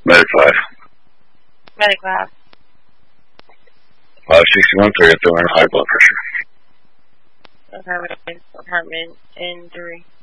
Medic 5. Medic 5. 561, 3 at the high blood pressure. Apartment in 3.